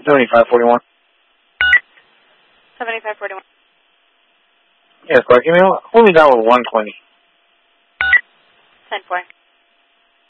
7541. 7541. Yes, Clark. Hold me down with 120. 10-4.